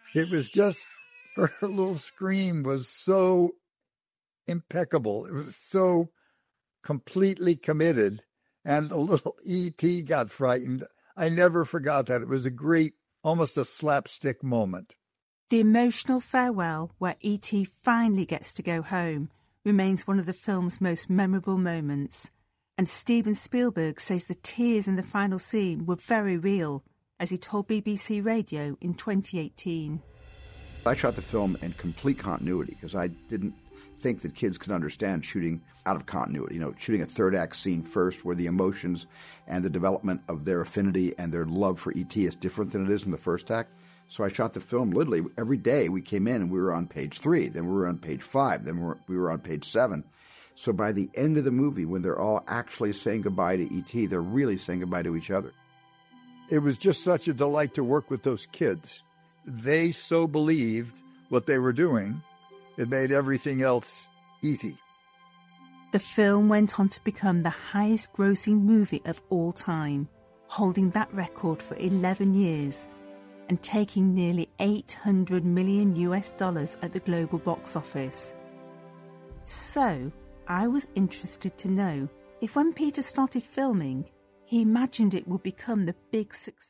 It was just, her little scream was so impeccable. It was so completely committed. And the little E.T. got frightened. I never forgot that. It was a great, almost a slapstick moment. The emotional farewell, where E.T. finally gets to go home, remains one of the film's most memorable moments. And Steven Spielberg says the tears in the final scene were very real, as he told BBC Radio in 2018. I shot the film in complete continuity because I didn't think that kids could understand shooting out of continuity. You know, shooting a third act scene first where the emotions and the development of their affinity and their love for E.T. is different than it is in the first act. So I shot the film literally every day. We came in and we were on page 3, then we were on page 5, then we were on page 7. So by the end of the movie, when they're all actually saying goodbye to E.T., they're really saying goodbye to each other. It was just such a delight to work with those kids. They so believed what they were doing, it made everything else easy. The film went on to become the highest-grossing movie of all time, holding that record for 11 years and taking nearly $800 million at the global box office. So, I was interested to know if when Peter started filming, he imagined it would become the big success.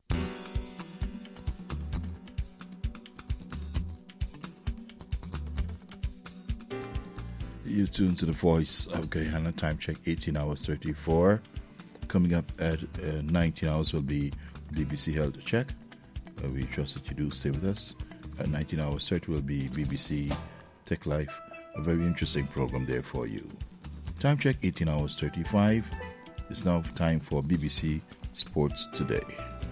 You tune to the Voice of Guyana. Time check 18 hours 34. Coming up at 19 hours will be BBC Health Check. We trust that you do stay with us. At 19 hours 30 will be BBC Tech Life. A very interesting program there for you. Time check 18 hours 35. It's now time for BBC Sports Today.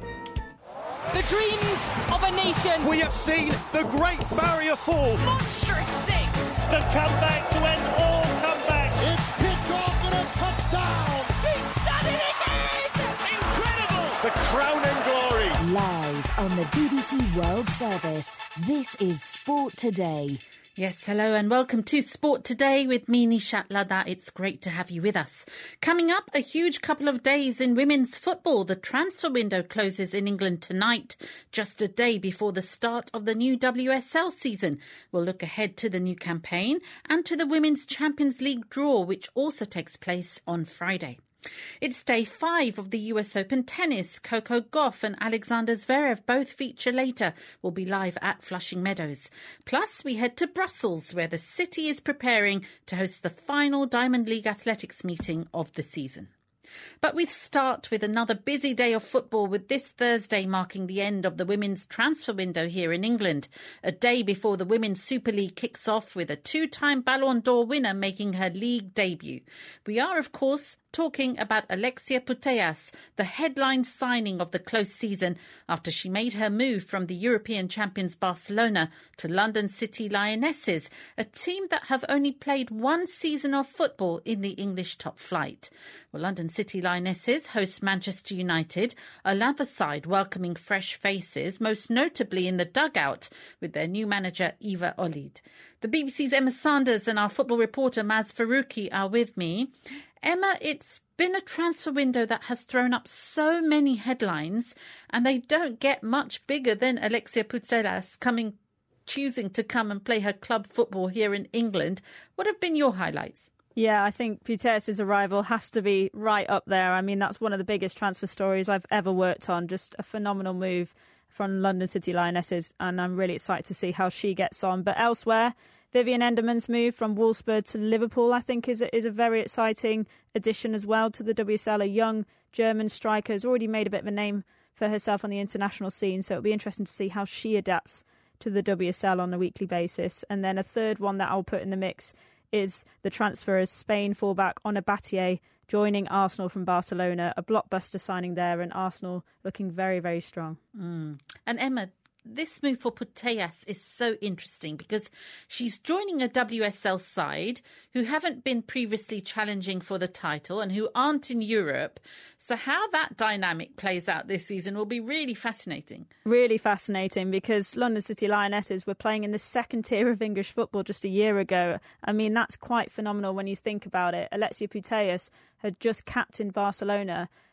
The dream of a nation. We have seen the Great Barrier Fall. Monstrous 6. The comeback to end all comebacks. It's picked off and a touchdown. He's done it again. Incredible. The crown and glory. Live on the BBC World Service. This is Sport Today. Yes, hello and welcome to Sport Today with me, Nishat Ladha. It's great to have you with us. Coming up, a huge couple of days in women's football. The transfer window closes in England tonight, just a day before the start of the new WSL season. We'll look ahead to the new campaign and to the Women's Champions League draw, which also takes place on Friday. It's day 5 of the US Open tennis. Coco Gauff and Alexander Zverev both feature later. Will be live at Flushing Meadows. Plus, we head to Brussels, where the city is preparing to host the final Diamond League athletics meeting of the season. But we start with another busy day of football, with this Thursday marking the end of the women's transfer window here in England. A day before the Women's Super League kicks off, with a 2-time Ballon d'Or winner making her league debut. We are, of course, talking about Alexia Putellas, the headline signing of the close season after she made her move from the European champions Barcelona to London City Lionesses, a team that have only played one season of football in the English top flight. Well, London City Lionesses host Manchester United, another side welcoming fresh faces, most notably in the dugout with their new manager Eva Olid. The BBC's Emma Sanders and our football reporter Maz Faruqi are with me. Emma, it's been a transfer window that has thrown up so many headlines, and they don't get much bigger than Alexia Putellas choosing to come and play her club football here in England. What have been your highlights? Yeah, I think Putellas' arrival has to be right up there. I mean, that's one of the biggest transfer stories I've ever worked on. Just a phenomenal move from London City Lionesses, and I'm really excited to see how she gets on. But elsewhere, Vivian Enderman's move from Wolfsburg to Liverpool, I think, is a very exciting addition as well to the WSL. A young German striker has already made a bit of a name for herself on the international scene, so it'll be interesting to see how she adapts to the WSL on a weekly basis. And then a third one that I'll put in the mix is the transfer as Spain fullback Ona Batlle joining Arsenal from Barcelona, a blockbuster signing there, and Arsenal looking very, very strong. And Emma, this move for Putellas is so interesting because she's joining a WSL side who haven't been previously challenging for the title and who aren't in Europe. So how that dynamic plays out this season will be really fascinating. Really fascinating, because London City Lionesses were playing in the second tier of English football just a year ago. I mean, that's quite phenomenal when you think about it. Alexia Putellas had just captained Barcelona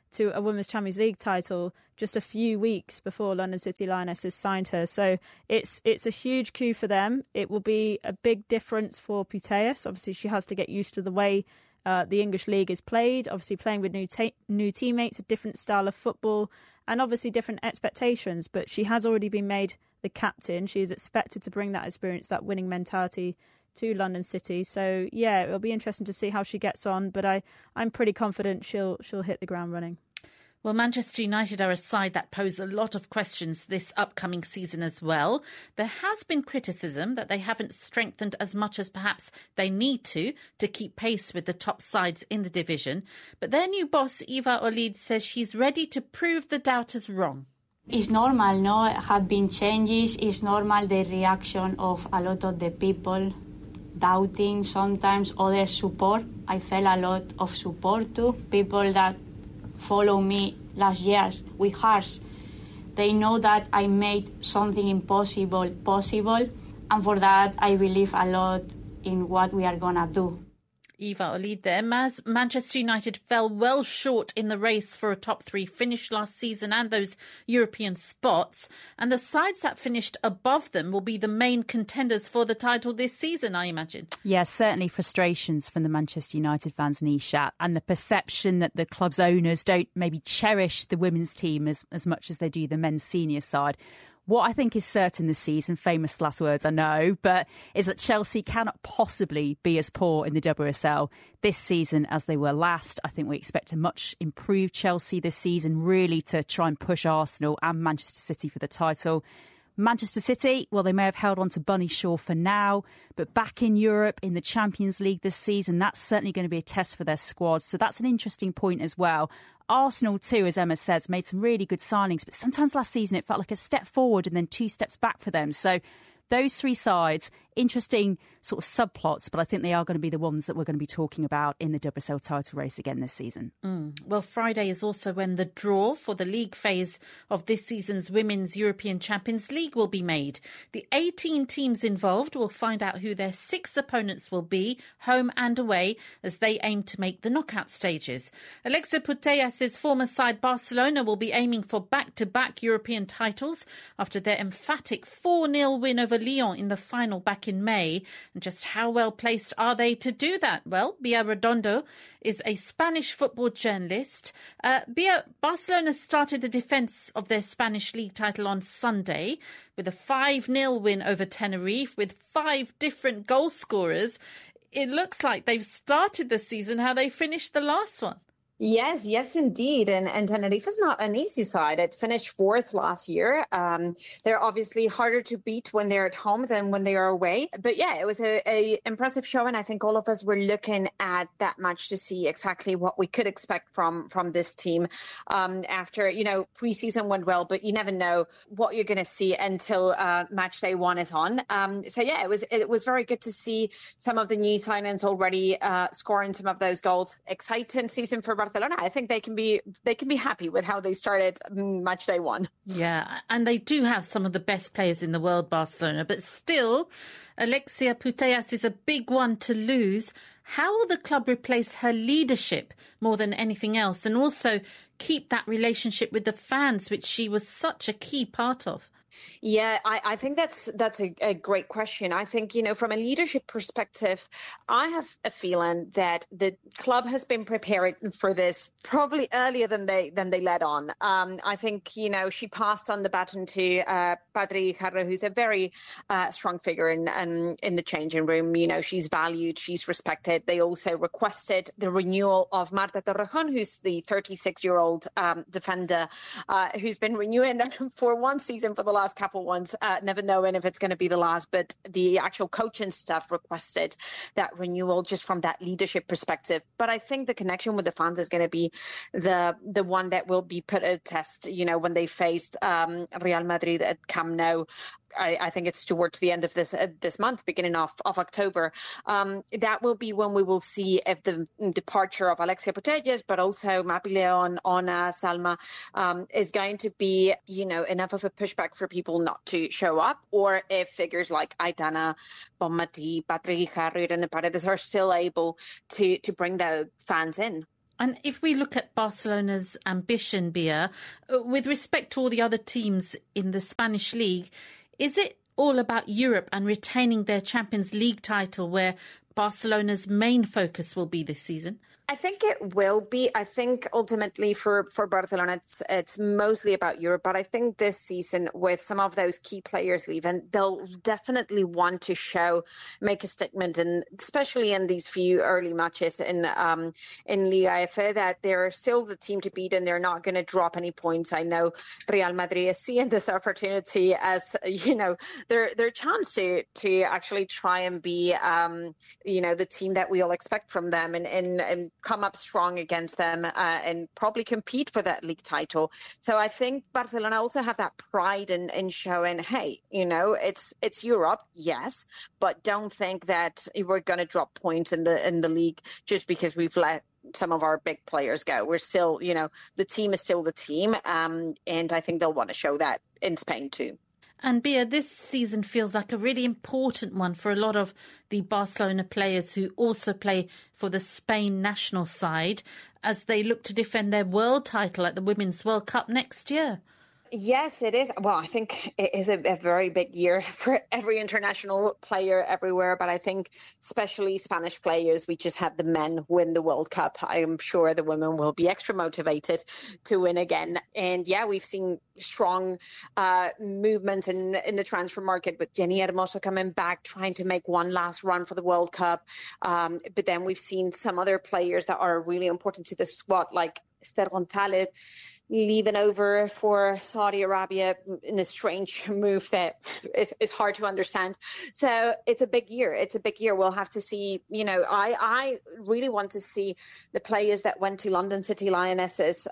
to a Women's Champions League title just a few weeks before London City Lionesses signed her. So it's a huge coup for them. It will be a big difference for Putellas. Obviously, she has to get used to the way the English League is played, obviously playing with new teammates, a different style of football, and obviously different expectations. But she has already been made the captain. She is expected to bring that experience, that winning mentality to London City. So, yeah, it'll be interesting to see how she gets on. But I'm pretty confident she'll hit the ground running. Well, Manchester United are a side that pose a lot of questions this upcoming season as well. There has been criticism that they haven't strengthened as much as perhaps they need to keep pace with the top sides in the division. But their new boss, Eva Olid, says she's ready to prove the doubters wrong. It's normal, no? Have been changes. It's normal the reaction of a lot of the people doubting, sometimes others support. I felt a lot of support too. People that follow me last years with hearts. They know that I made something impossible possible, and for that I believe a lot in what we are gonna do. Eva Olid there. Manchester United fell well short in the race for a top three finish last season and those European spots. And the sides that finished above them will be the main contenders for the title this season, I imagine. Yeah, certainly frustrations from the Manchester United fans, Nishat, and the perception that the club's owners don't maybe cherish the women's team as much as they do the men's senior side. What I think is certain this season, famous last words, I know, but is that Chelsea cannot possibly be as poor in the WSL this season as they were last. I think we expect a much improved Chelsea this season, really to try and push Arsenal and Manchester City for the title. Manchester City, well, they may have held on to Bunny Shaw for now, but back in Europe in the Champions League this season, that's certainly going to be a test for their squad. So that's an interesting point as well. Arsenal too, as Emma says, made some really good signings, but sometimes last season it felt like a step forward and then 2 steps back for them. So those three sides, interesting sort of subplots, but I think they are going to be the ones that we're going to be talking about in the WSL title race again this season. Well, Friday is also when the draw for the league phase of this season's Women's European Champions League will be made. The 18 teams involved will find out who their 6 opponents will be, home and away, as they aim to make the knockout stages. Alexia Putellas' former side Barcelona will be aiming for back-to-back European titles after their emphatic 4-0 win over Lyon in the final back in May. And just how well placed are they to do that? Well, Bia Redondo is a Spanish football journalist. Bia, Barcelona started the defence of their Spanish league title on Sunday with a 5-0 win over Tenerife with 5 different goal scorers. It looks like they've started the season how they finished the last one. Yes, indeed. And Tenerife is not an easy side. It finished 4th last year. They're obviously harder to beat when they're at home than when they are away. But yeah, it was a impressive show. And I think all of us were looking at that match to see exactly what we could expect from this team. After, preseason went well, but you never know what you're going to see until match day 1 is on. So yeah, it was very good to see some of the new signings already scoring some of those goals. Exciting season for Barcelona. I think they can be happy with how they started match day 1. Yeah, and they do have some of the best players in the world, Barcelona, but still, Alexia Putellas is a big one to lose. How will the club replace her leadership more than anything else, and also keep that relationship with the fans, which she was such a key part of? Yeah, I think that's a great question. I think, from a leadership perspective, I have a feeling that the club has been prepared for this probably earlier than they let on. I think, she passed on the baton to Patri Guijarro, who's a very strong figure in the changing room. She's valued, she's respected. They also requested the renewal of Marta Torrejón, who's the 36-year-old defender who's been renewing for one season for the last couple ones, never knowing if it's going to be the last, but the actual coaching staff requested that renewal just from that leadership perspective. But I think the connection with the fans is going to be the one that will be put at test, when they faced Real Madrid at Camp Nou. I think it's towards the end of this month, beginning of October. That will be when we will see if the departure of Alexia Putellas, but also Mapi León, Ona, Salma, is going to be, enough of a pushback for people not to show up, or if figures like Aitana Bonmatí, Patri Guijarro, Irene Paredes are still able to bring the fans in. And if we look at Barcelona's ambition, Bia, with respect to all the other teams in the Spanish league, is it all about Europe and retaining their Champions League title where Barcelona's main focus will be this season? I think it will be. I think ultimately for Barcelona, it's mostly about Europe. But I think this season, with some of those key players leaving, they'll definitely want to make a statement, and especially in these few early matches in Liga F, that they're still the team to beat and they're not going to drop any points. I know Real Madrid is seeing this opportunity as, their chance to actually try and be, the team that we all expect from them and come up strong against them and probably compete for that league title. So I think Barcelona also have that pride in showing, hey, it's Europe, yes, but don't think that we're going to drop points in the league just because we've let some of our big players go. We're still, the team is still the team, and I think they'll want to show that in Spain too. And Bia, this season feels like a really important one for a lot of the Barcelona players who also play for the Spain national side as they look to defend their world title at the Women's World Cup next year. Yes, it is. Well, I think it is a very big year for every international player everywhere. But I think especially Spanish players, we just had the men win the World Cup. I am sure the women will be extra motivated to win again. And yeah, we've seen strong movements in the transfer market with Jenny Hermoso coming back, trying to make one last run for the World Cup. But then we've seen some other players that are really important to the squad, like Esther González, leaving over for Saudi Arabia in a strange move that is hard to understand. So it's a big year. It's a big year. We'll have to see, I really want to see the players that went to London City Lionesses.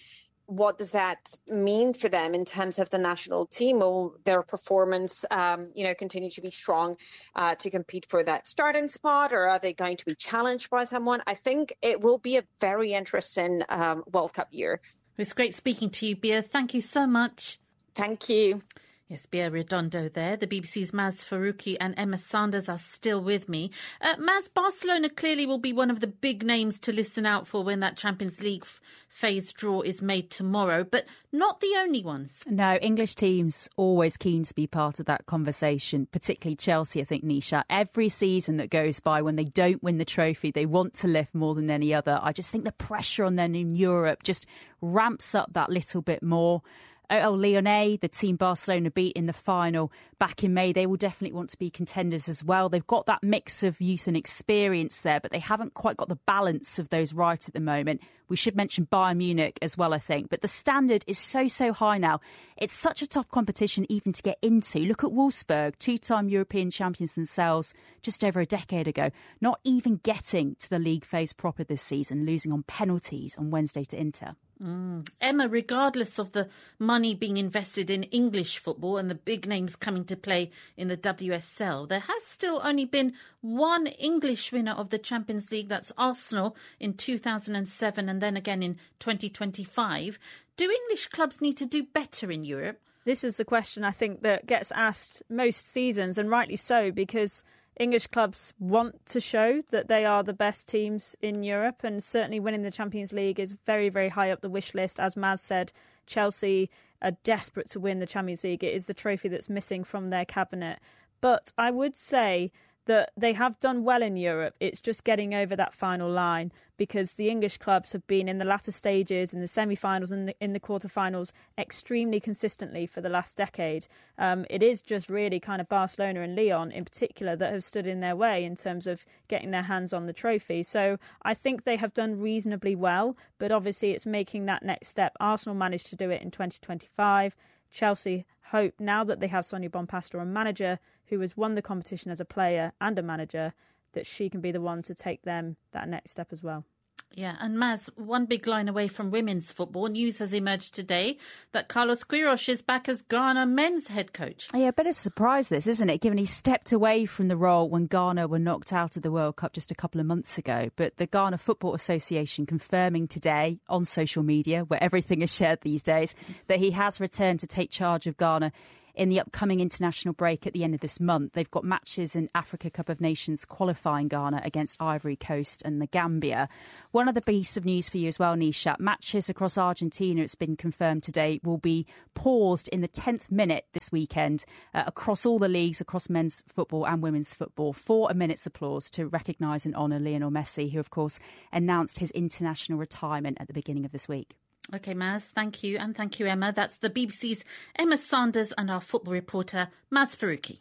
What does that mean for them in terms of the national team? Will their performance, continue to be strong to compete for that starting spot, or are they going to be challenged by someone? I think it will be a very interesting World Cup year. It's great speaking to you, Bia. Thank you so much. Thank you. Yes, Bia Redondo there. The BBC's Maz Faruqi and Emma Sanders are still with me. Maz, Barcelona clearly will be one of the big names to listen out for when that Champions League phase draw is made tomorrow, but not the only ones. No, English teams always keen to be part of that conversation, particularly Chelsea, I think, Nisha. Every season that goes by when they don't win the trophy, they want to lift more than any other. I just think the pressure on them in Europe just ramps up that little bit more. Lyonnais, the team Barcelona beat in the final back in May, they will definitely want to be contenders as well. They've got that mix of youth and experience there, but they haven't quite got the balance of those right at the moment. We should mention Bayern Munich as well, I think. But the standard is so high now. It's such a tough competition even to get into. Look at Wolfsburg, two-time European champions themselves just over a decade ago, not even getting to the league phase proper this season, losing on penalties on Wednesday to Inter. Emma, regardless of the money being invested in English football and the big names coming to play in the WSL, there has still only been one English winner of the Champions League. That's Arsenal in 2007 and then again in 2025. Do English clubs need to do better in Europe? This is the question I think that gets asked most seasons, and rightly so, because English clubs want to show that they are the best teams in Europe, and certainly winning the Champions League is very, very high up the wish list. As Maz said, Chelsea are desperate to win the Champions League. It is the trophy that's missing from their cabinet. But I would say that they have done well in Europe. It's just getting over that final line, because the English clubs have been in the latter stages, in the semi-finals and in the quarter-finals extremely consistently for the last decade. It is just really kind of Barcelona and Lyon in particular that have stood in their way in terms of getting their hands on the trophy. So I think they have done reasonably well, but obviously it's making that next step. Arsenal managed to do it in 2025. Chelsea hope, now that they have Sonia Bonpastor, a manager who has won the competition as a player and a manager, that she can be the one to take them that next step as well. Yeah, and Maz, one big line away from women's football, news has emerged today that Carlos Queiroz is back as Ghana men's head coach. Yeah, a bit of a surprise this, isn't it, given he stepped away from the role when Ghana were knocked out of the World Cup just a couple of months ago. But the Ghana Football Association confirming today on social media, where everything is shared these days, that he has returned to take charge of Ghana in the upcoming international break at the end of this month. They've got matches in Africa Cup of Nations qualifying Ghana against Ivory Coast and the Gambia. One other piece of news for you as well, Nishat. Matches across Argentina, it's been confirmed today, will be paused in the 10th minute this weekend across all the leagues, across men's football and women's football, for a minute's applause to recognise and honour Lionel Messi, who, of course, announced his international retirement at the beginning of this week. OK, Maz, thank you. And thank you, Emma. That's the BBC's Emma Sanders and our football reporter, Maz Faruqi.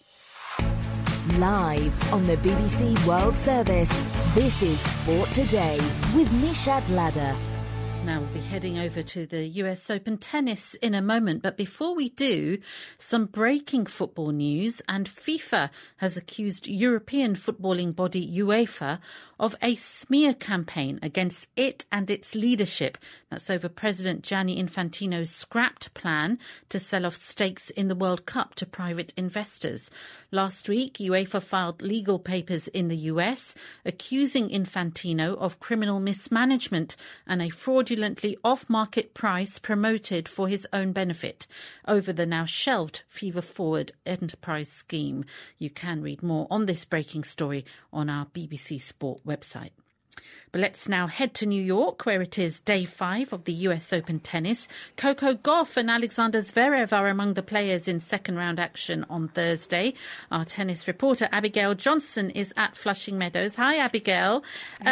Live on the BBC World Service, this is Sport Today with Nishat Ladder. Now we'll be heading over to the US Open tennis in a moment. But before we do, some breaking football news. And FIFA has accused European footballing body UEFA of a smear campaign against it and its leadership. That's over President Gianni Infantino's scrapped plan to sell off stakes in the World Cup to private investors. Last week, UEFA filed legal papers in the US accusing Infantino of criminal mismanagement and a fraudulently off-market price promoted for his own benefit over the now shelved FIFA Forward enterprise scheme. You can read more on this breaking story on our BBC Sport website. But let's now head to New York, where it is day 5 of the US Open tennis. Coco Gauff and Alexander Zverev are among the players in second-round action on Thursday. Our tennis reporter, Abigail Johnson, is at Flushing Meadows. Hi, Abigail.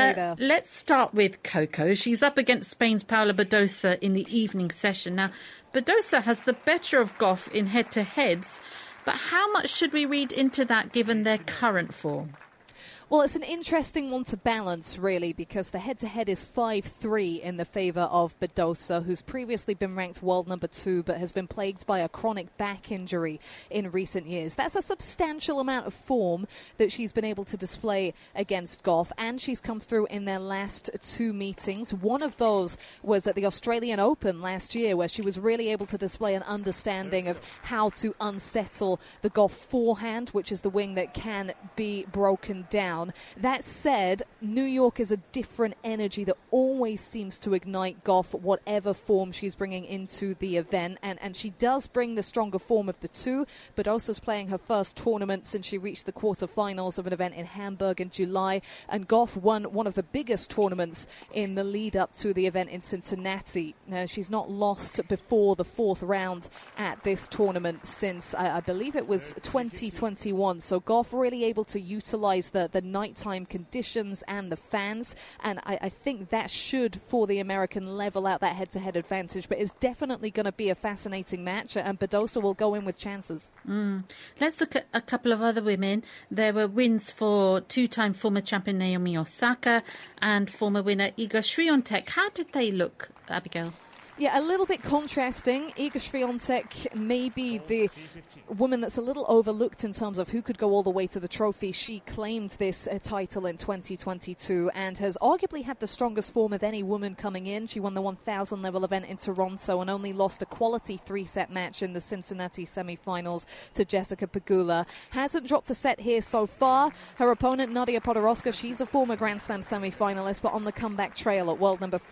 Let's start with Coco. She's up against Spain's Paula Badosa in the evening session. Now, Badosa has the better of Gauff in head-to-heads, but how much should we read into that given their current form? Well, it's an interesting one to balance, really, because the head-to-head is 5-3 in the favour of Badosa, who's previously been ranked world number 2 but has been plagued by a chronic back injury in recent years. That's a substantial amount of form that she's been able to display against Gauff, and she's come through in their last 2 meetings. One of those was at the Australian Open last year, where she was really able to display an understanding of how to unsettle the Gauff forehand, which is the wing that can be broken down. That said, New York is a different energy that always seems to ignite Gauff, whatever form she's bringing into the event. And she does bring the stronger form of the two. Badosa's playing her first tournament since she reached the quarterfinals of an event in Hamburg in July. And Gauff won one of the biggest tournaments in the lead up to the event in Cincinnati. She's not lost before the 4th round at this tournament since, I believe it was 2021. So Gauff really able to utilize the nighttime conditions and the fans, and I think that should, for the American, level out that head-to-head advantage, but it's definitely going to be a fascinating match, and Badosa will go in with chances. Let's look at a couple of other women. There were wins for 2-time former champion Naomi Osaka and former winner Iga Swiatek. How did they look, Abigail? Yeah, a little bit contrasting. Iga Swiatek may be the woman that's a little overlooked in terms of who could go all the way to the trophy. She claimed this title in 2022 and has arguably had the strongest form of any woman coming in. She won the 1,000 level event in Toronto and only lost a quality 3-set match in the Cincinnati semi-finals to Jessica Pegula. Hasn't dropped a set here so far. Her opponent, Nadia Podoroska, she's a former Grand Slam semi-finalist, but on the comeback trail at world number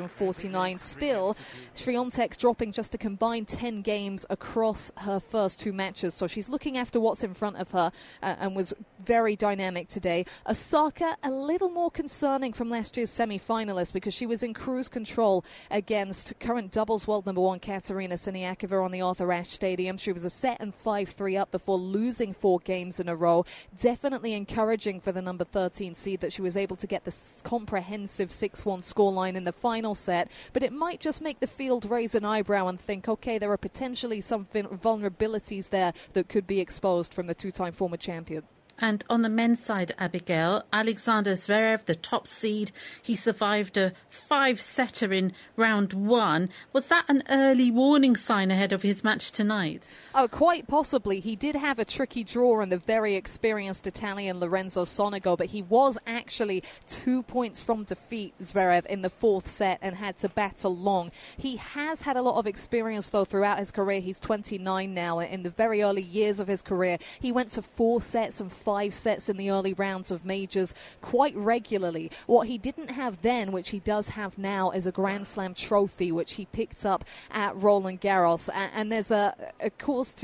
449. Still, Swiatek dropping just a combined 10 games across her first 2 matches. So she's looking after what's in front of her and was very dynamic today. Osaka, a little more concerning from last year's semi-finalist because she was in cruise control against current doubles world number 1 Katerina Siniakova on the Arthur Ashe Stadium. She was a set and 5-3 up before losing 4 games in a row. Definitely encouraging for the number 13 seed that she was able to get the comprehensive 6-1 scoreline in the final set, but it might just make the field raise an eyebrow and think, okay, there are potentially some vulnerabilities there that could be exposed from the 2-time former champion. And on the men's side, Abigail, Alexander Zverev, the top seed, he survived a 5-setter in round 1. Was that an early warning sign ahead of his match tonight? Oh, quite possibly. He did have a tricky draw in the very experienced Italian Lorenzo Sonego, but he was actually 2 points from defeat, Zverev, in the 4th set and had to battle long. He has had a lot of experience, though, throughout his career. He's 29 now. In the very early years of his career, he went to 4 sets and 5 sets in the early rounds of majors quite regularly. What he didn't have then, which he does have now, is a Grand Slam trophy, which he picked up at Roland Garros. And there's a cause to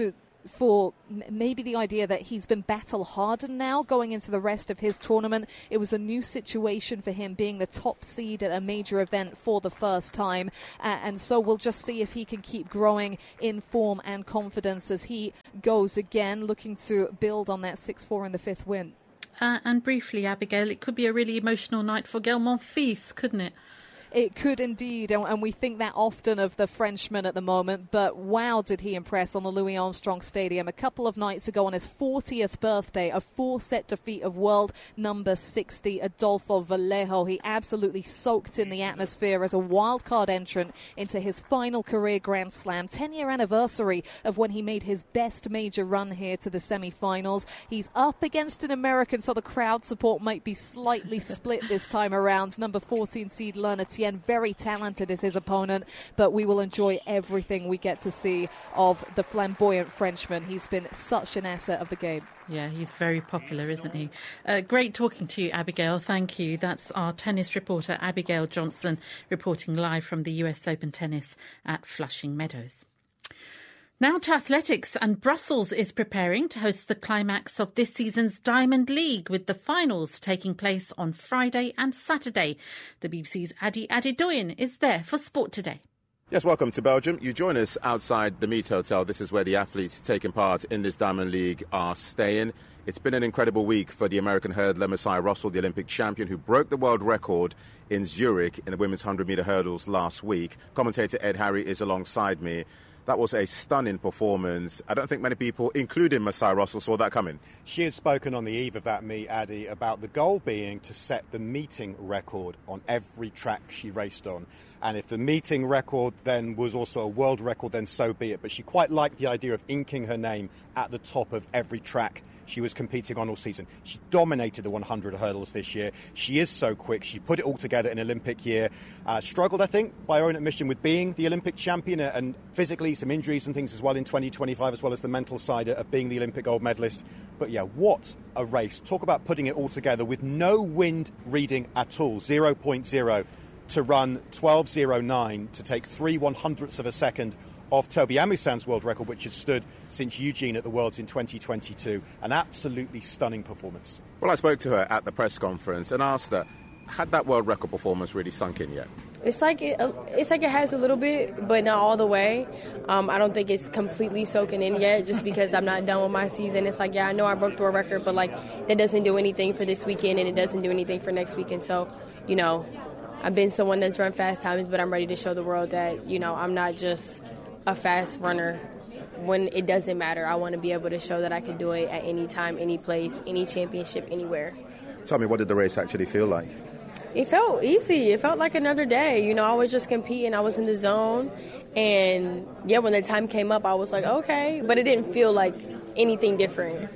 for maybe the idea that he's been battle-hardened now going into the rest of his tournament. It was a new situation for him, being the top seed at a major event for the first time. And so we'll just see if he can keep growing in form and confidence as he goes again, looking to build on that 6-4 in the fifth win. And briefly, Abigail, it could be a really emotional night for Gael Monfils, couldn't it? It could indeed, and we think that often of the Frenchman at the moment, but wow, did he impress on the Louis Armstrong Stadium a couple of nights ago on his 40th birthday, a 4-set defeat of world number 60, Adolfo Vallejo. He absolutely soaked in the atmosphere as a wildcard entrant into his final career Grand Slam, 10-year anniversary of when he made his best major run here to the semi-finals. He's up against an American, so the crowd support might be slightly split this time around. Number 14 seed Lerner Tien, very talented as his opponent, but we will enjoy everything we get to see of the flamboyant Frenchman. He's been such an asset of the game. Yeah, he's very popular, isn't he? Great talking to you, Abigail. Thank you. That's our tennis reporter, Abigail Johnson, reporting live from the US Open Tennis at Flushing Meadows. Now to athletics, and Brussels is preparing to host the climax of this season's Diamond League, with the finals taking place on Friday and Saturday. The BBC's Adi Adedoyin is there for Sport Today. Yes, welcome to Belgium. You join us outside the Meet Hotel. This is where the athletes taking part in this Diamond League are staying. It's been an incredible week for the American hurdler Messiah Russell, the Olympic champion who broke the world record in Zurich in the women's 100-metre hurdles last week. Commentator Ed Harry is alongside me. That was a stunning performance. I don't think many people, including Messiah Russell, saw that coming. She had spoken on the eve of that meet, Addy, about the goal being to set the meeting record on every track she raced on. And if the meeting record then was also a world record, then so be it. But she quite liked the idea of inking her name at the top of every track she was competing on all season. She dominated the 100 hurdles this year. She is so quick. She put it all together in Olympic year. Struggled, I think, by her own admission with being the Olympic champion, and physically some injuries and things as well in 2025, as well as the mental side of being the Olympic gold medalist. But yeah, what a race. Talk about putting it all together with no wind reading at all, 0.0, to run 12.09 to take 3/100ths of a second off Toby Amusan's world record, which has stood since Eugene at the Worlds in 2022. An absolutely stunning performance. Well, I spoke to her at the press conference and asked her, had that world record performance really sunk in yet? It's like it has a little bit, but not all the way. I don't think it's completely soaking in yet, just because I'm not done with my season. It's like, yeah, I know I broke the world record, but like that doesn't do anything for this weekend, and it doesn't do anything for next weekend. So, you know, I've been someone that's run fast times, but I'm ready to show the world that, you know, I'm not just a fast runner. When it doesn't matter, I want to be able to show that I can do it at any time, any place, any championship, anywhere. Tell me, what did the race actually feel like? It felt easy. It felt like another day. You know, I was just competing. I was in the zone. And, yeah, when the time came up, I was like, okay. But it didn't feel like anything different.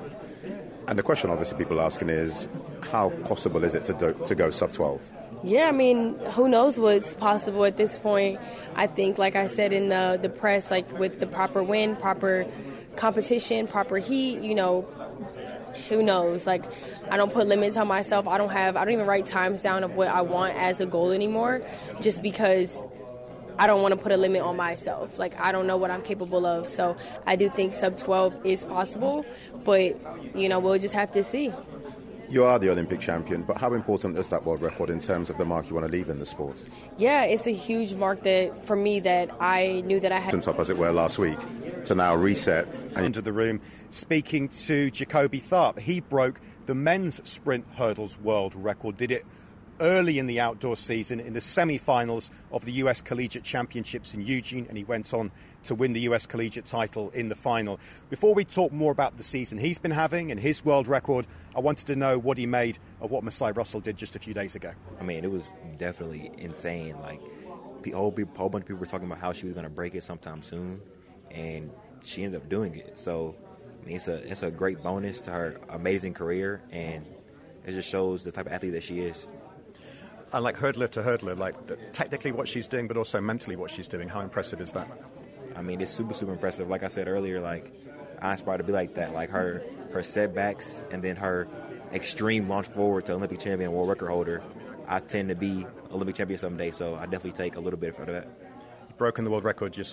And the question, obviously, people are asking is, how possible is it to go sub-12? Yeah, I mean, who knows what's possible at this point. I think, like I said in the press, like with the proper wind, proper competition, proper heat, you know, who knows? Like, I don't put limits on myself. I don't even write times down of what I want as a goal anymore, just because I don't want to put a limit on myself. Like, I don't know what I'm capable of. So I do think sub-12 is possible, but, you know, we'll just have to see. You are the Olympic champion, but how important is that world record in terms of the mark you want to leave in the sport? Yeah, it's a huge mark that for me that I knew that I had. Top, as it were, last week to now reset. Into the room, speaking to Jacoby Tharp. He broke the men's sprint hurdles world record, did it early in the outdoor season in the semi-finals of the US Collegiate Championships in Eugene, and he went on to win the US Collegiate title in the final. Before we talk more about the season he's been having and his world record, I wanted to know what he made of what Messiah Russell did just a few days ago. I mean, it was definitely insane. Like, a whole bunch of people were talking about how she was going to break it sometime soon, and she ended up doing it. So, I mean, it's a great bonus to her amazing career, and it just shows the type of athlete that she is. And like hurdler to hurdler, like technically what she's doing, but also mentally what she's doing. How impressive is that? I mean, it's super, super impressive. Like I said earlier, like, I aspire to be like that. Like her setbacks and then her extreme launch forward to Olympic champion, world record holder. I tend to be Olympic champion someday, so I definitely take a little bit of that. You've broken the world record yourself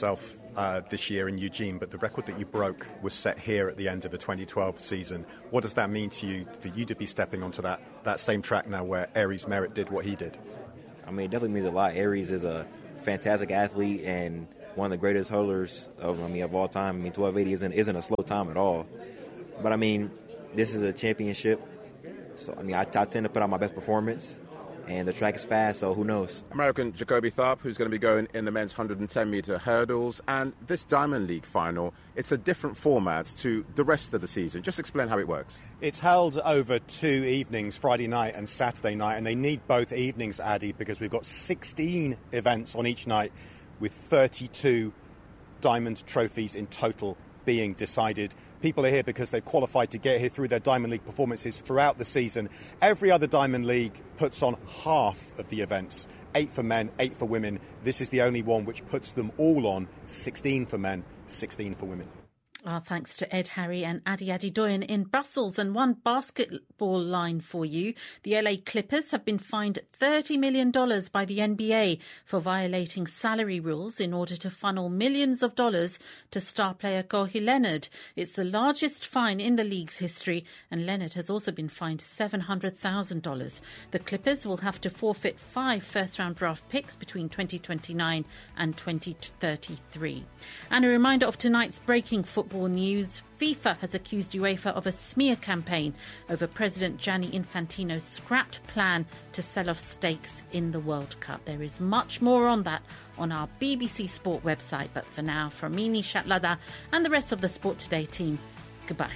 this year in Eugene, but the record that you broke was set here at the end of the 2012 season. What does that mean to you, for you to be stepping onto that same track now where Aries Merritt did what he did? I mean, it definitely means a lot. Aries is a fantastic athlete and one of the greatest hurlers of all time. 1280 isn't a slow time at all. But this is a championship, so I tend to put out my best performance. And the track is fast, so who knows? American Jacoby Tharp, who's going to be going in the men's 110-metre hurdles. And this Diamond League final, it's a different format to the rest of the season. Just explain how it works. It's held over 2 evenings, Friday night and Saturday night, and they need both evenings, Addy, because we've got 16 events on each night with 32 Diamond trophies in total being decided. People are here because they've qualified to get here through their Diamond League performances throughout the season. Every other Diamond League puts on half of the events, 8 for men, 8 for women. This is the only one which puts them all on 16 for men, 16 for women. Our thanks to Ed Harry and Adi Adedoyin in Brussels. And one basketball line for you. The LA Clippers have been fined $30 million by the NBA for violating salary rules in order to funnel millions of dollars to star player Kawhi Leonard. It's the largest fine in the league's history, and Leonard has also been fined $700,000. The Clippers will have to forfeit 5 first-round draft picks between 2029 and 2033. And a reminder of tonight's breaking football news. FIFA has accused UEFA of a smear campaign over President Gianni Infantino's scrapped plan to sell off stakes in the World Cup. There is much more on that on our BBC Sport website. But for now, from me, Nishat Ladha, and the rest of the Sport Today team, goodbye.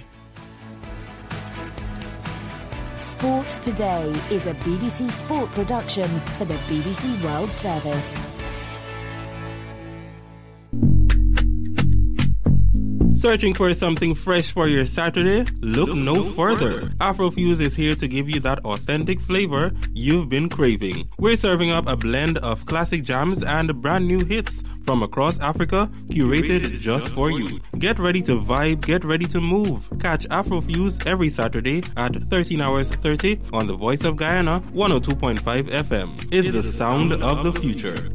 Sport Today is a BBC Sport production for the BBC World Service. Searching for something fresh for your Saturday? Look no further. Afrofuse is here to give you that authentic flavor you've been craving. We're serving up a blend of classic jams and brand new hits from across Africa, curated just for you. Get ready to vibe, get ready to move. Catch Afrofuse every Saturday at 13 hours 30 on the Voice of Guyana, 102.5 FM. It's the sound of the future.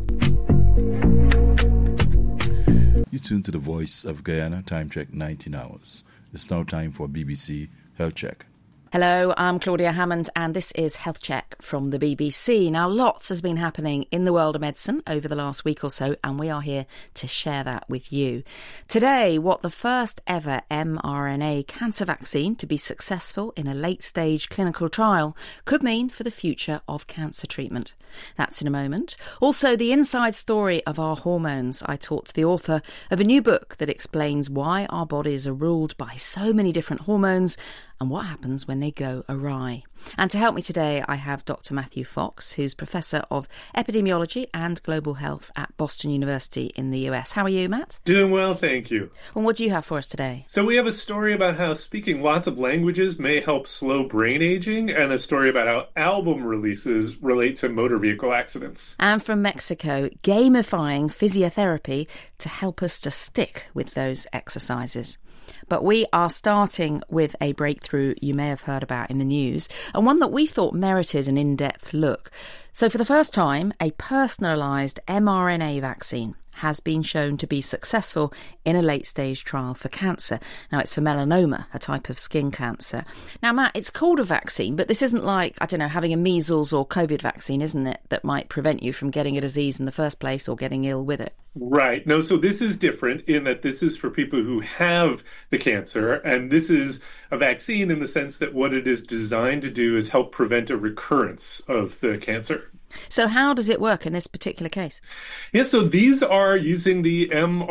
You tune to the Voice of Guyana, time check 19 hours. It's now time for BBC Health Check. Hello, I'm Claudia Hammond and this is Health Check from the BBC. Now, lots has been happening in the world of medicine over the last week or so, and we are here to share that with you. Today, what the first ever mRNA cancer vaccine to be successful in a late-stage clinical trial could mean for the future of cancer treatment. That's in a moment. Also, the inside story of our hormones. I talked to the author of a new book that explains why our bodies are ruled by so many different hormones and what happens when they go awry. And to help me today, I have Dr. Matthew Fox, who's Professor of Epidemiology and Global Health at Boston University in the US. How are you, Matt? Doing well, thank you. And what do you have for us today? So we have a story about how speaking lots of languages may help slow brain aging, and a story about how album releases relate to motor vehicle accidents. And from Mexico, gamifying physiotherapy to help us to stick with those exercises. But we are starting with a breakthrough you may have heard about in the news, and one that we thought merited an in-depth look. So for the first time, a personalised mRNA vaccine has been shown to be successful in a late-stage trial for cancer. Now, it's for melanoma, a type of skin cancer. Now, Matt, it's called a vaccine, but this isn't like, having a measles or COVID vaccine, isn't it, that might prevent you from getting a disease in the first place or getting ill with it? Right. No, so this is different in that this is for people who have the cancer, and this is a vaccine in the sense that what it is designed to do is help prevent a recurrence of the cancer. So how does it work in this particular case? Yeah, so these are using the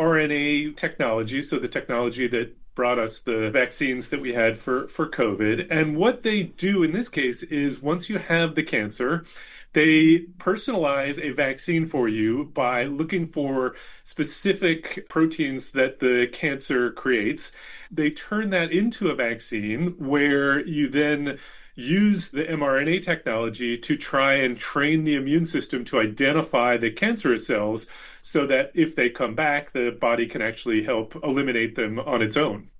mRNA technology, so the technology that brought us the vaccines that we had for COVID. And what they do in this case is once you have the cancer, they personalize a vaccine for you by looking for specific proteins that the cancer creates. They turn that into a vaccine where you then use the mRNA technology to try and train the immune system to identify the cancerous cells so that if they come back, the body can actually help eliminate them on its own.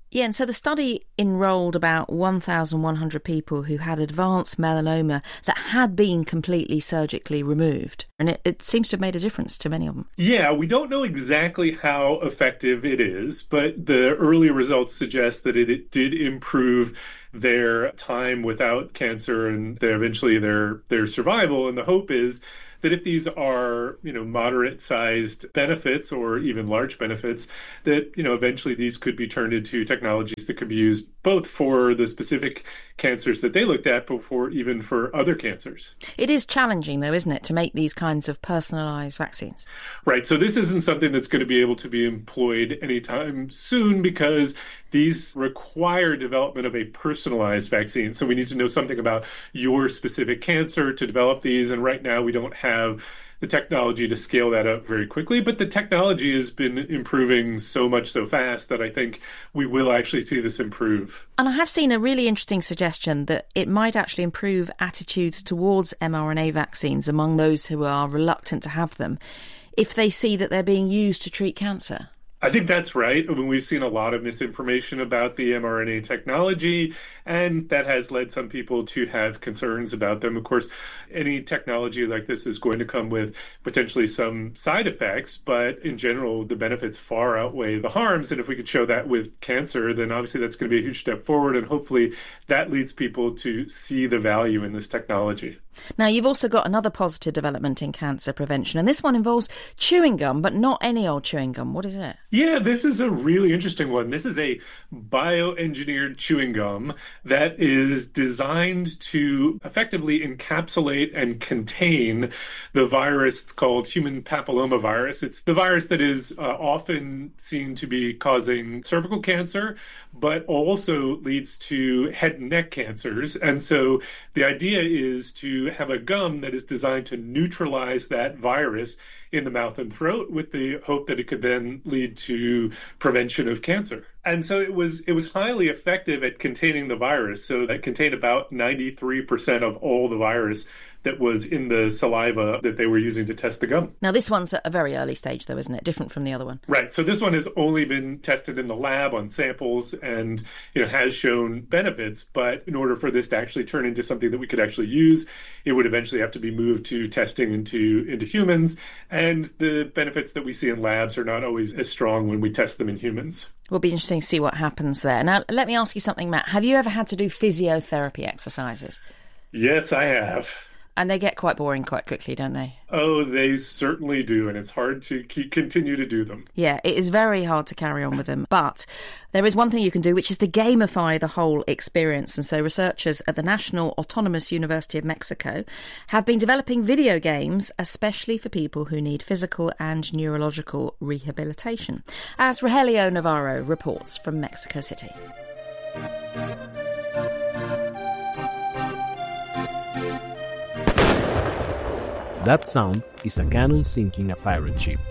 Yeah, and so the study enrolled about 1,100 people who had advanced melanoma that had been completely surgically removed. And it seems to have made a difference to many of them. Yeah, we don't know exactly how effective it is, but the early results suggest that it did improve their time without cancer and eventually their survival. And the hope is that if these are, moderate-sized benefits or even large benefits, that, eventually these could be turned into technologies that could be used both for the specific cancers that they looked at, but even for other cancers. It is challenging, though, isn't it, to make these kinds of personalised vaccines? Right. So this isn't something that's going to be able to be employed anytime soon because these require development of a personalized vaccine. So we need to know something about your specific cancer to develop these. And right now we don't have the technology to scale that up very quickly. But the technology has been improving so much so fast that I think we will actually see this improve. And I have seen a really interesting suggestion that it might actually improve attitudes towards mRNA vaccines among those who are reluctant to have them if they see that they're being used to treat cancer. I think that's right. I mean, we've seen a lot of misinformation about the mRNA technology, and that has led some people to have concerns about them. Of course, any technology like this is going to come with potentially some side effects, but in general, the benefits far outweigh the harms. And if we could show that with cancer, then obviously that's going to be a huge step forward, and hopefully that leads people to see the value in this technology. Now, you've also got another positive development in cancer prevention, and this one involves chewing gum, but not any old chewing gum. What is it? Yeah, this is a really interesting one. This is a bioengineered chewing gum that is designed to effectively encapsulate and contain the virus called human papillomavirus. It's the virus that is often seen to be causing cervical cancer, but also leads to head and neck cancers. And so the idea is to have a gum that is designed to neutralize that virus in the mouth and throat with the hope that it could then lead to prevention of cancer. And so it was highly effective at containing the virus. So that contained about 93% of all the virus that was in the saliva that they were using to test the gum. Now, this one's at a very early stage, though, isn't it? Different from the other one. Right. So this one has only been tested in the lab on samples and, has shown benefits. But in order for this to actually turn into something that we could actually use, it would eventually have to be moved to testing into humans. And the benefits that we see in labs are not always as strong when we test them in humans. Will be interesting to see what happens there. Now, let me ask you something, Matt. Have you ever had to do physiotherapy exercises? Yes, I have. And they get quite boring quite quickly, don't they? Oh, they certainly do, and it's hard to continue to do them. Yeah, it is very hard to carry on with them. But there is one thing you can do, which is to gamify the whole experience. And so researchers at the National Autonomous University of Mexico have been developing video games, especially for people who need physical and neurological rehabilitation, as Rogelio Navarro reports from Mexico City. That sound is a cannon sinking a pirate ship.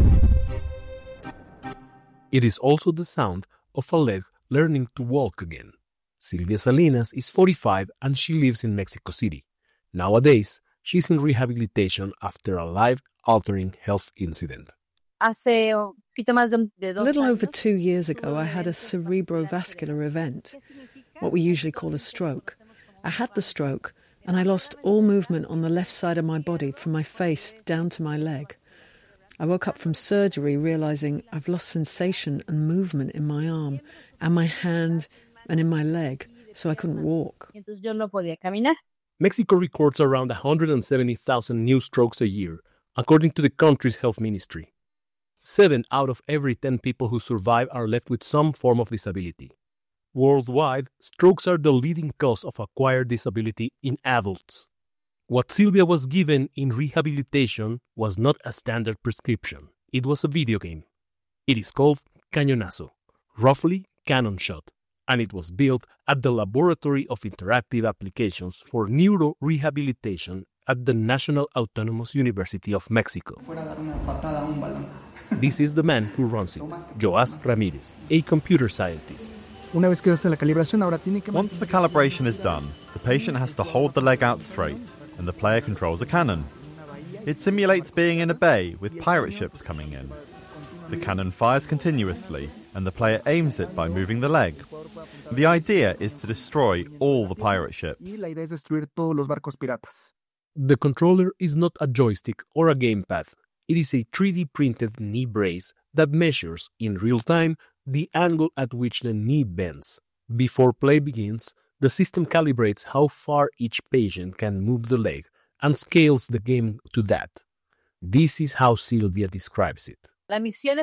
It is also the sound of a leg learning to walk again. Silvia Salinas is 45 and she lives in Mexico City. Nowadays, she's in rehabilitation after a life-altering health incident. A little over 2 years ago, I had a cerebrovascular event, what we usually call a stroke. I had the stroke, and I lost all movement on the left side of my body from my face down to my leg. I woke up from surgery realising I've lost sensation and movement in my arm and my hand and in my leg, so I couldn't walk. Mexico records around 170,000 new strokes a year, according to the country's health ministry. 7 out of every 10 people who survive are left with some form of disability. Worldwide, strokes are the leading cause of acquired disability in adults. What Silvia was given in rehabilitation was not a standard prescription. It was a video game. It is called Cañonazo, roughly Cannon Shot, and it was built at the Laboratory of Interactive Applications for Neurorehabilitation at the National Autonomous University of Mexico. This is the man who runs it, Joás Ramírez, a computer scientist. Once the calibration is done, the patient has to hold the leg out straight, and the player controls a cannon. It simulates being in a bay with pirate ships coming in. The cannon fires continuously, and the player aims it by moving the leg. The idea is to destroy all the pirate ships. The controller is not a joystick or a gamepad. It is a 3D printed knee brace that measures, in real time, the angle at which the knee bends. Before play begins, the system calibrates how far each patient can move the leg and scales the game to that. This is how Silvia describes it. The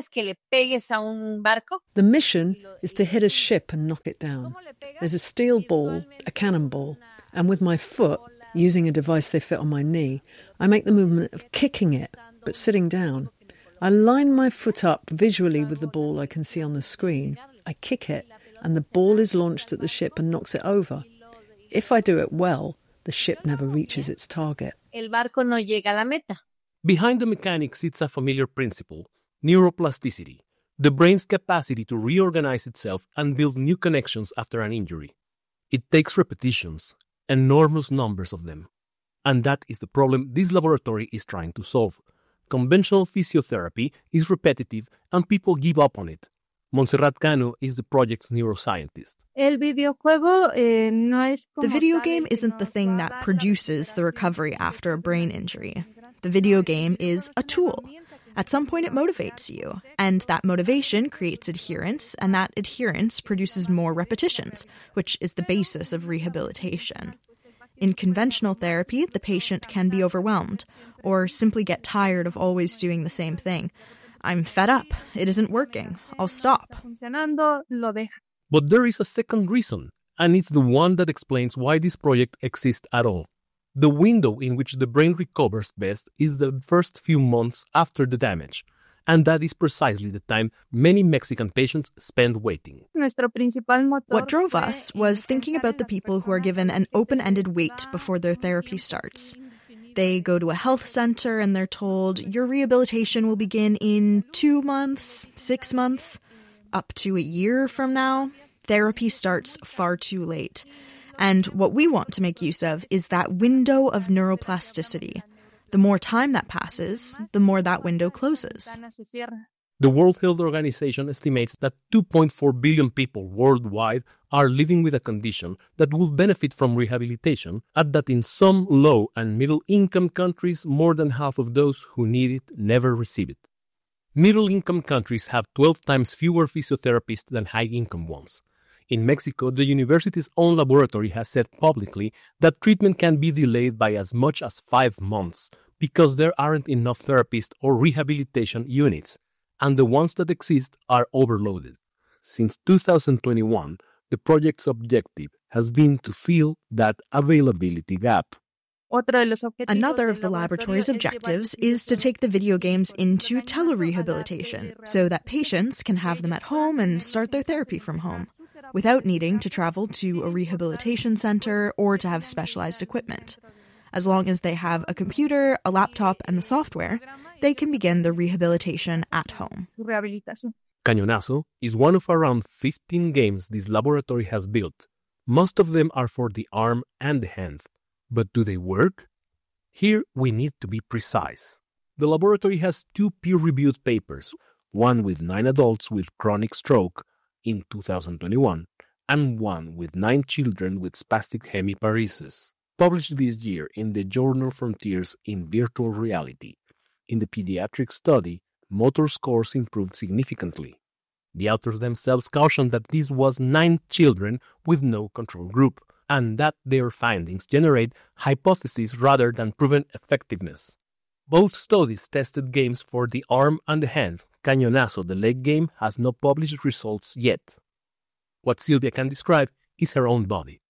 mission is to hit a ship and knock it down. There's a steel ball, a cannonball, and with my foot, using a device they fit on my knee, I make the movement of kicking it, but sitting down. I line my foot up visually with the ball I can see on the screen. I kick it, and the ball is launched at the ship and knocks it over. If I do it well, the ship never reaches its target. Behind the mechanics sits a familiar principle, neuroplasticity, the brain's capacity to reorganize itself and build new connections after an injury. It takes repetitions, enormous numbers of them. And that is the problem this laboratory is trying to solve. Conventional physiotherapy is repetitive and people give up on it. Montserrat Cano is the project's neuroscientist. The video game isn't the thing that produces the recovery after a brain injury. The video game is a tool. At some point it motivates you, and that motivation creates adherence, and that adherence produces more repetitions, which is the basis of rehabilitation. In conventional therapy, the patient can be overwhelmed, or simply get tired of always doing the same thing. I'm fed up. It isn't working. I'll stop. But there is a second reason, and it's the one that explains why this project exists at all. The window in which the brain recovers best is the first few months after the damage, and that is precisely the time many Mexican patients spend waiting. What drove us was thinking about the people who are given an open-ended wait before their therapy starts. They go to a health center and they're told, your rehabilitation will begin in 2 months, 6 months, up to a year from now. Therapy starts far too late. And what we want to make use of is that window of neuroplasticity. The more time that passes, the more that window closes. The World Health Organization estimates that 2.4 billion people worldwide are living with a condition that will benefit from rehabilitation, and that in some low and middle-income countries, more than half of those who need it never receive it. Middle-income countries have 12 times fewer physiotherapists than high-income ones. In Mexico, the university's own laboratory has said publicly that treatment can be delayed by as much as 5 months because there aren't enough therapists or rehabilitation units, and the ones that exist are overloaded. Since 2021, the project's objective has been to fill that availability gap. Another of the laboratory's objectives is to take the video games into telerehabilitation so that patients can have them at home and start their therapy from home, without needing to travel to a rehabilitation center or to have specialized equipment. As long as they have a computer, a laptop, and the software, they can begin the rehabilitation at home. Cañonazo is one of around 15 games this laboratory has built. Most of them are for the arm and the hand. But do they work? Here we need to be precise. The laboratory has 2 peer-reviewed papers, one with 9 adults with chronic stroke in 2021, and one with 9 children with spastic hemiparesis, published this year in the journal Frontiers in Virtual Reality. In the pediatric study, motor scores improved significantly. The authors themselves cautioned that this was 9 children with no control group, and that their findings generate hypotheses rather than proven effectiveness. Both studies tested games for the arm and the hand. Cañonazo, the leg game, has no published results yet. What Silvia can describe is her own body.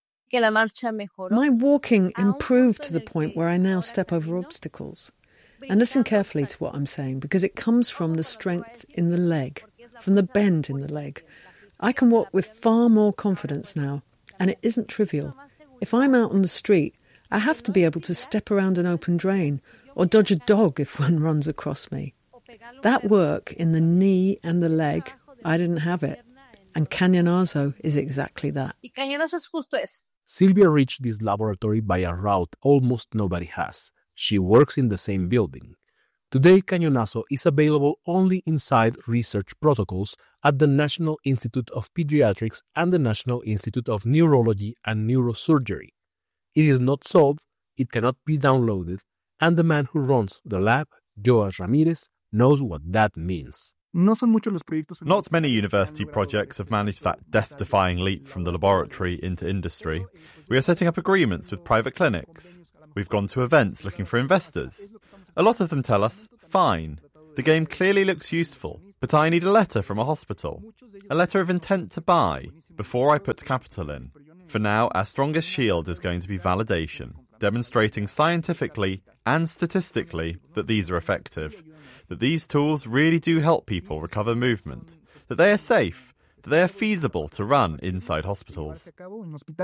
My walking improved to the point where I now step over obstacles. And listen carefully to what I'm saying, because it comes from the strength in the leg, from the bend in the leg. I can walk with far more confidence now, and it isn't trivial. If I'm out on the street, I have to be able to step around an open drain or dodge a dog if one runs across me. That work in the knee and the leg, I didn't have it. And Cañonazo is exactly that. Silvia reached this laboratory by a route almost nobody has. She works in the same building. Today, Cañonazo is available only inside research protocols at the National Institute of Pediatrics and the National Institute of Neurology and Neurosurgery. It is not sold, it cannot be downloaded, and the man who runs the lab, Joas Ramirez, knows what that means. Not many university projects have managed that death-defying leap from the laboratory into industry. We are setting up agreements with private clinics. We've gone to events looking for investors. A lot of them tell us, fine, the game clearly looks useful, but I need a letter from a hospital, a letter of intent to buy, before I put capital in. For now, our strongest shield is going to be validation, demonstrating scientifically and statistically that these are effective, that these tools really do help people recover movement, that they are safe, that they are feasible to run inside hospitals.